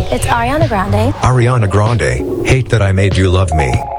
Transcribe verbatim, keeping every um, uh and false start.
It's Ariana Grande. Ariana Grande, Hate That I Made You Love Me.